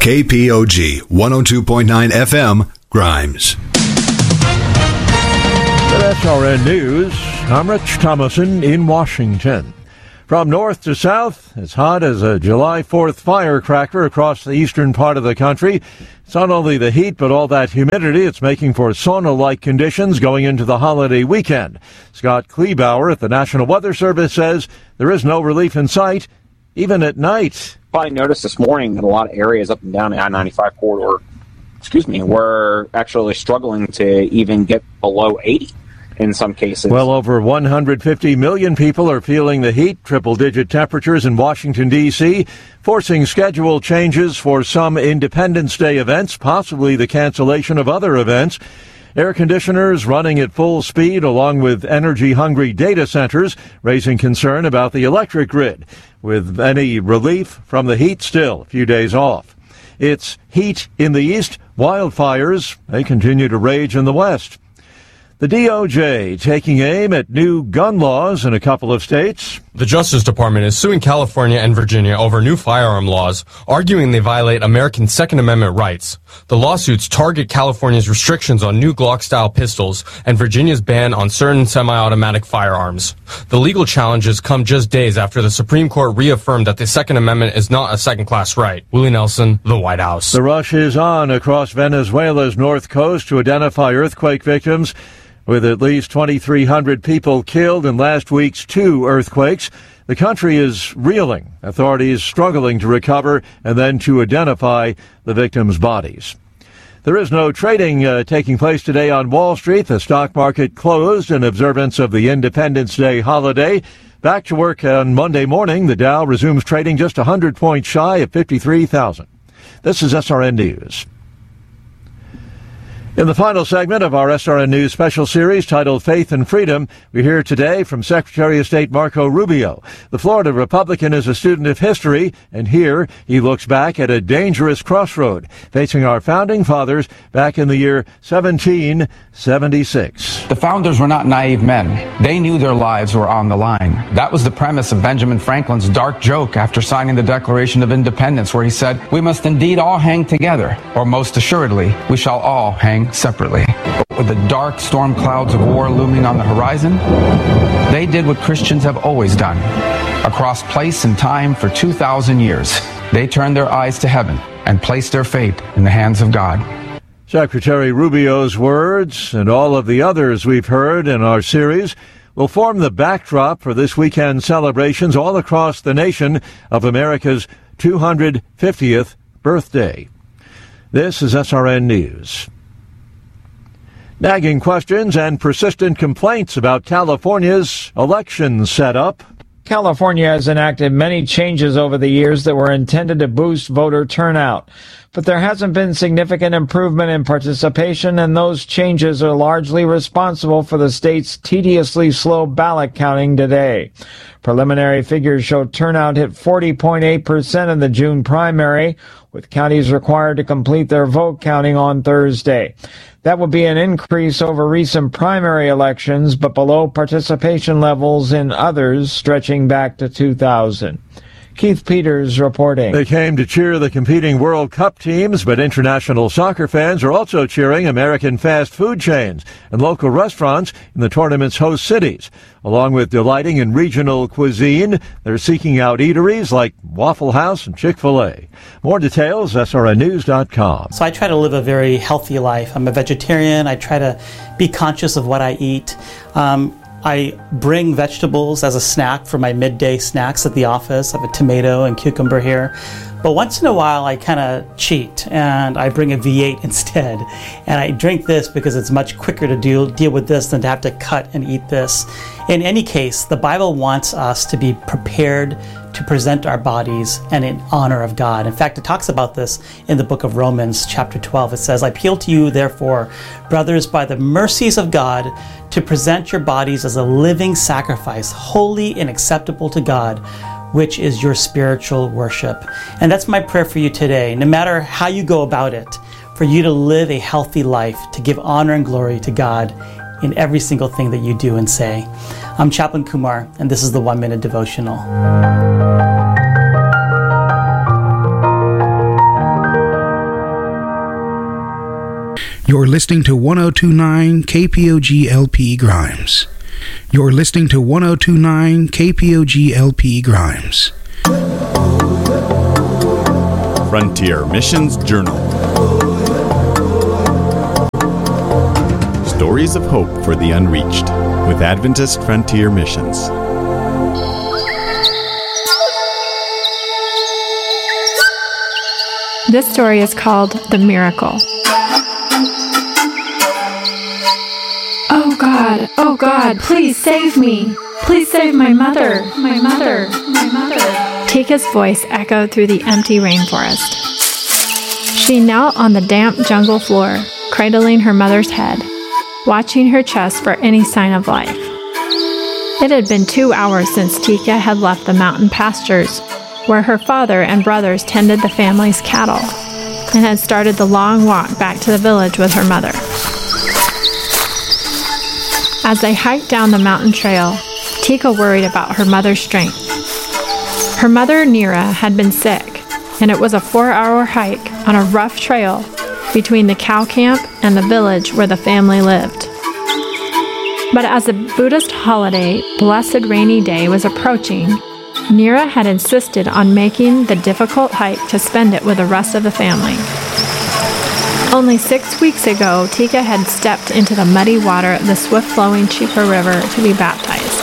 KPOG 102.9 FM, Grimes. At SRN News, I'm Rich Thomason in Washington. From north to south, as hot as a July 4th firecracker across the eastern part of the country. It's not only the heat, but all that humidity. It's making for sauna-like conditions going into the holiday weekend. Scott Kleebauer at the National Weather Service says there is no relief in sight, even at night. I noticed this morning that a lot of areas up and down the I-95 corridor, were actually struggling to even get below 80 in some cases. Well, over 150 million people are feeling the heat, triple-digit temperatures in Washington, D.C., forcing schedule changes for some Independence Day events, possibly the cancellation of other events. Air conditioners running at full speed along with energy-hungry data centers, raising concern about the electric grid, with any relief from the heat still a few days off. It's heat in the east, wildfires, they continue to rage in the west. The DOJ taking aim at new gun laws in a couple of states. The Justice Department is suing California and Virginia over new firearm laws, arguing they violate American Second Amendment rights. The lawsuits target California's restrictions on new Glock-style pistols and Virginia's ban on certain semi-automatic firearms. The legal challenges come just days after the Supreme Court reaffirmed that the Second Amendment is not a second-class right. Willie Nelson, The White House. The rush is on across Venezuela's north coast to identify earthquake victims, with at least 2,300 people killed in last week's two earthquakes. The country is reeling, authorities struggling to recover and then to identify the victims' bodies. There is no trading taking place today on Wall Street. The stock market closed in observance of the Independence Day holiday. Back to work on Monday morning. The Dow resumes trading just 100 points shy of 53,000. This is SRN News. In the final segment of our SRN News special series titled Faith and Freedom, we hear today from Secretary of State Marco Rubio. The Florida Republican is a student of history, and here he looks back at a dangerous crossroad facing our founding fathers back in the year 1776. The founders were not naive men. They knew their lives were on the line. That was the premise of Benjamin Franklin's dark joke after signing the Declaration of Independence, where he said, "We must indeed all hang together, or most assuredly, we shall all hang separately." But with the dark storm clouds of war looming on the horizon, they did what Christians have always done. Across place and time for 2,000 years, they turned their eyes to heaven and placed their fate in the hands of God. Secretary Rubio's words and all of the others we've heard in our series will form the backdrop for this weekend's celebrations all across the nation of America's 250th birthday. This is SRN News. Nagging questions and persistent complaints about California's election setup. California has enacted many changes over the years that were intended to boost voter turnout. But there hasn't been significant improvement in participation, and those changes are largely responsible for the state's tediously slow ballot counting today. Preliminary figures show turnout hit 40.8% in the June primary, with counties required to complete their vote counting on Thursday. That would be an increase over recent primary elections, but below participation levels in others stretching back to 2000. Keith Peters reporting. They came to cheer the competing World Cup teams, but international soccer fans are also cheering American fast food chains and local restaurants in the tournament's host cities. Along with delighting in regional cuisine, they're seeking out eateries like Waffle House and Chick-fil-A. More details, srnnews.com. So I try to live a very healthy life. I'm a vegetarian. I try to be conscious of what I eat. I bring vegetables as a snack for my midday snacks at the office. I have a tomato and cucumber here. But once in a while, I kind of cheat, and I bring a V8 instead. And I drink this because it's much quicker to deal with this than to have to cut and eat this. In any case, the Bible wants us to be prepared to present our bodies and in honor of God. In fact, it talks about this in the book of Romans, chapter 12. It says, "I appeal to you, therefore, brothers, by the mercies of God, to present your bodies as a living sacrifice, holy and acceptable to God, which is your spiritual worship." And that's my prayer for you today. No matter how you go about it, for you to live a healthy life, to give honor and glory to God in every single thing that you do and say. I'm Chaplain Kumar, and this is the 1 Minute Devotional. You're listening to 1029 KPOG LP Grimes. You're listening to 1029 KPOG LP Grimes. Frontier Missions Journal. Stories of hope for the unreached with Adventist Frontier Missions. This story is called The Miracle. Oh God, please save me. Please save my mother. My mother. Tika's voice echoed through the empty rainforest. She knelt on the damp jungle floor, cradling her mother's head, watching her chest for any sign of life. It had been 2 hours since Tika had left the mountain pastures, where her father and brothers tended the family's cattle, and had started the long walk back to the village with her mother. As they hiked down the mountain trail, Tika worried about her mother's strength. Her mother, Nira, had been sick, and it was a 4-hour hike on a rough trail between the cow camp and the village where the family lived. But as the Buddhist holiday, Blessed Rainy Day, was approaching, Nira had insisted on making the difficult hike to spend it with the rest of the family. Only 6 weeks ago, Tika had stepped into the muddy water of the swift-flowing Chipa River to be baptized.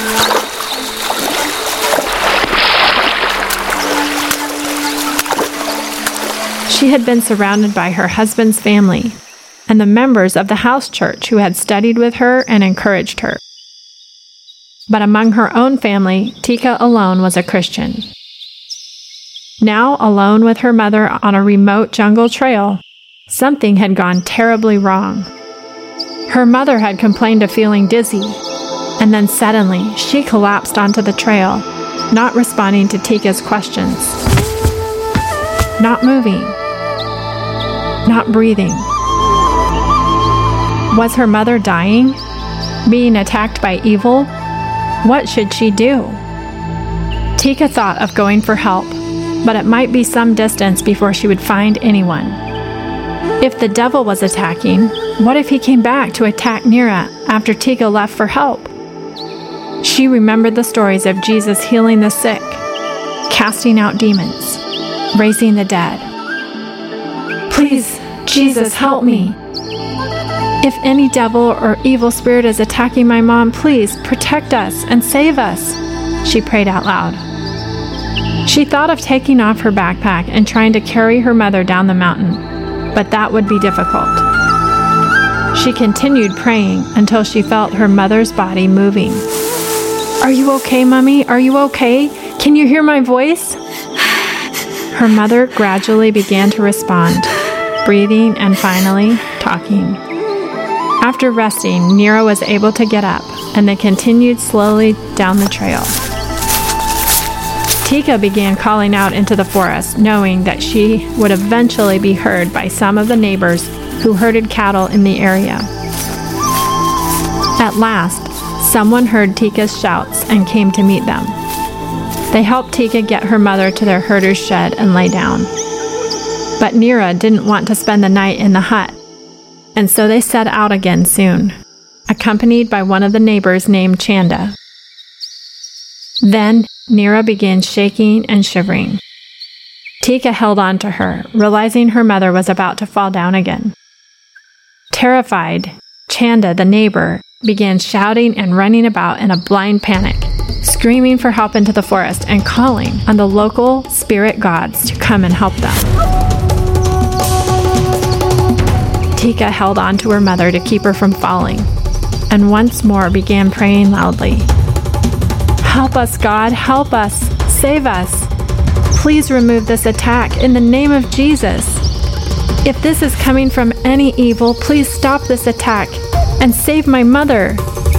She had been surrounded by her husband's family and the members of the house church who had studied with her and encouraged her. But among her own family, Tika alone was a Christian. Now, alone with her mother on a remote jungle trail, something had gone terribly wrong. Her mother had complained of feeling dizzy, and then suddenly she collapsed onto the trail, not responding to Tika's questions. Not moving. Not breathing. Was her mother dying? Being attacked by evil? What should she do? Tika thought of going for help, but it might be some distance before she would find anyone. If the devil was attacking, what if he came back to attack Nira after Tika left for help? She remembered the stories of Jesus healing the sick, casting out demons, raising the dead. Please, Jesus, help me. If any devil or evil spirit is attacking my mom, please protect us and save us, she prayed out loud. She thought of taking off her backpack and trying to carry her mother down the mountain, but that would be difficult. She continued praying until she felt her mother's body moving. Are you okay, Mommy? Are you okay? Can you hear my voice? Her mother gradually began to respond, breathing and finally talking. After resting, Nira was able to get up, and they continued slowly down the trail. Tika began calling out into the forest, knowing that she would eventually be heard by some of the neighbors who herded cattle in the area. At last, someone heard Tika's shouts and came to meet them. They helped Tika get her mother to their herder's shed and lay down. But Nira didn't want to spend the night in the hut, and so they set out again soon, accompanied by one of the neighbors named Chanda. Then Nira began shaking and shivering. Tika held on to her, realizing her mother was about to fall down again. Terrified, Chanda, the neighbor, began shouting and running about in a blind panic, screaming for help into the forest and calling on the local spirit gods to come and help them. Tika held on to her mother to keep her from falling, and once more began praying loudly. Help us, God, help us, save us. Please remove this attack in the name of Jesus. If this is coming from any evil, please stop this attack and save my mother.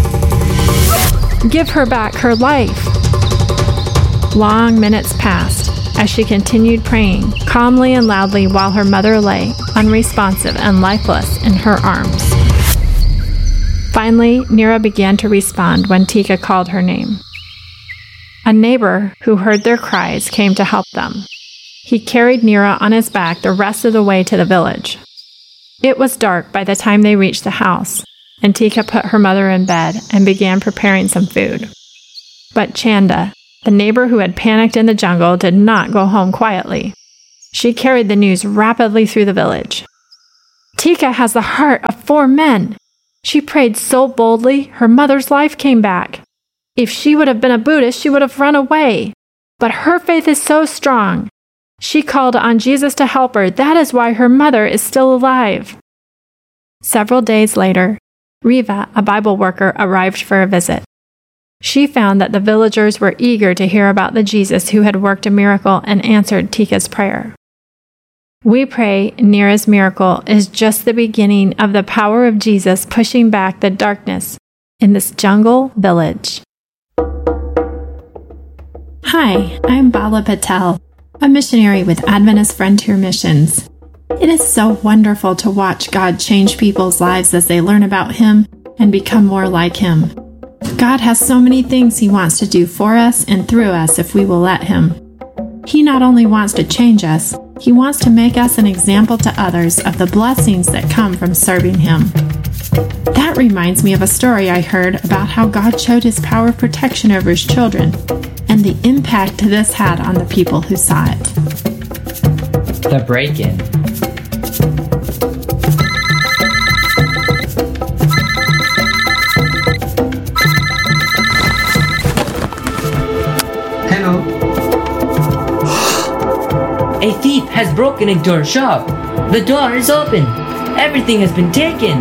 Give her back her life. Long minutes passed as she continued praying calmly and loudly while her mother lay, unresponsive and lifeless, in her arms. Finally, Nira began to respond when Tika called her name. A neighbor who heard their cries came to help them. He carried Nira on his back the rest of the way to the village. It was dark by the time they reached the house, and Tika put her mother in bed and began preparing some food. But Chanda, the neighbor who had panicked in the jungle, did not go home quietly. She carried the news rapidly through the village. Tika has the heart of 4 men. She prayed so boldly, her mother's life came back. If she would have been a Buddhist, she would have run away. But her faith is so strong. She called on Jesus to help her. That is why her mother is still alive. Several days later, Riva, a Bible worker, arrived for a visit. She found that the villagers were eager to hear about the Jesus who had worked a miracle and answered Tika's prayer. We pray Neera's miracle is just the beginning of the power of Jesus pushing back the darkness in this jungle village. Hi, I'm Bala Patel, a missionary with Adventist Frontier Missions. It is so wonderful to watch God change people's lives as they learn about Him and become more like Him. God has so many things He wants to do for us and through us if we will let Him. He not only wants to change us, He wants to make us an example to others of the blessings that come from serving Him. That reminds me of a story I heard about how God showed His power of protection over His children and the impact this had on the people who saw it. The Break-In. Hello. A thief has broken into our shop. The door is open. Everything has been taken.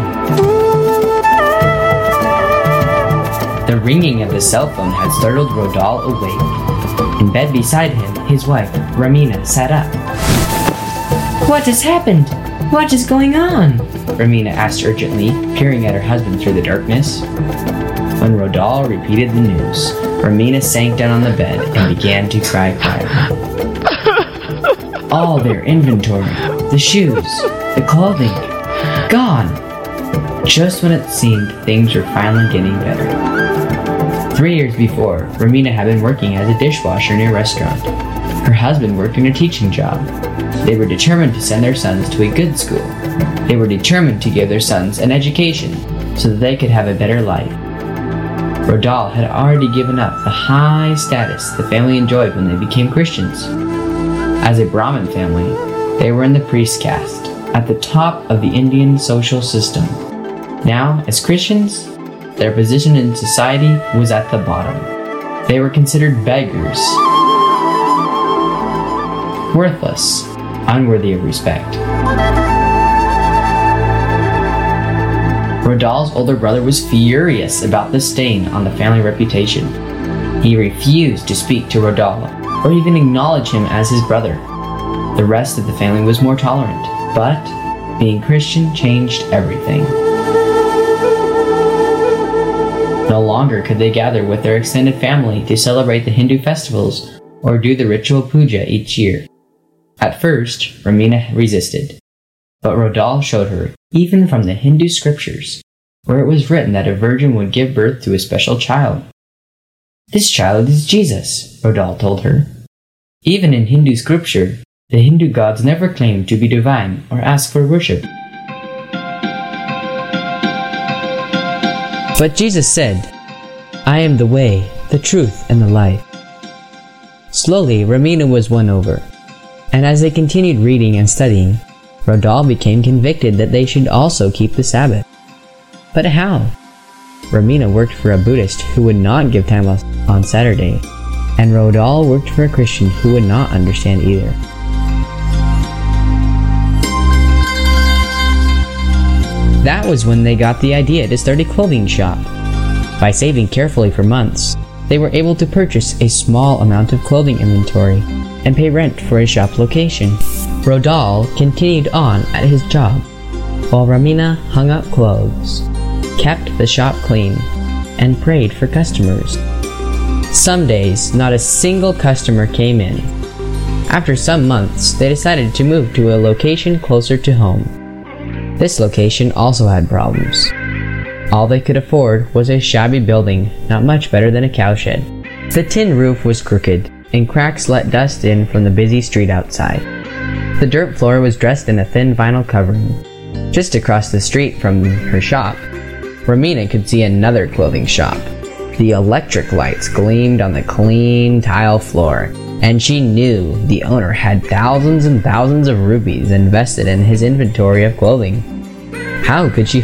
The ringing of the cell phone had startled Rodal awake. In bed beside him, his wife, Ramina, sat up. What has happened? What is going on? Ramina asked urgently, peering at her husband through the darkness. When Rodal repeated the news, Ramina sank down on the bed and began to cry quietly. All their inventory, the shoes, the clothing, gone. Just when it seemed things were finally getting better. 3 years before, Ramina had been working as a dishwasher in a restaurant. Her husband worked in a teaching job. They were determined to send their sons to a good school. They were determined to give their sons an education so that they could have a better life. Rodal had already given up the high status the family enjoyed when they became Christians. As a Brahmin family, they were in the priest caste, at the top of the Indian social system. Now, as Christians, their position in society was at the bottom. They were considered beggars, worthless, unworthy of respect. Rodal's older brother was furious about the stain on the family reputation. He refused to speak to Rodal or even acknowledge him as his brother. The rest of the family was more tolerant, but being Christian changed everything. No longer could they gather with their extended family to celebrate the Hindu festivals or do the ritual puja each year. At first, Ramina resisted, but Rodal showed her, even from the Hindu scriptures, where it was written that a virgin would give birth to a special child. This child is Jesus, Rodal told her. Even in Hindu scripture, the Hindu gods never claimed to be divine or asked for worship. But Jesus said, I am the way, the truth, and the life. Slowly, Ramina was won over, and as they continued reading and studying, Rodal became convicted that they should also keep the Sabbath. But how? Ramina worked for a Buddhist who would not give time on Saturday, and Rodal worked for a Christian who would not understand either. That was when they got the idea to start a clothing shop. By saving carefully for months, they were able to purchase a small amount of clothing inventory and pay rent for a shop location. Rodal continued on at his job, while Ramina hung up clothes, kept the shop clean, and prayed for customers. Some days, not a single customer came in. After some months, they decided to move to a location closer to home. This location also had problems. All they could afford was a shabby building, not much better than a cowshed. The tin roof was crooked, and cracks let dust in from the busy street outside. The dirt floor was dressed in a thin vinyl covering. Just across the street from her shop, Romina could see another clothing shop. The electric lights gleamed on the clean tile floor, and she knew the owner had thousands and thousands of rupees invested in his inventory of clothing. How could she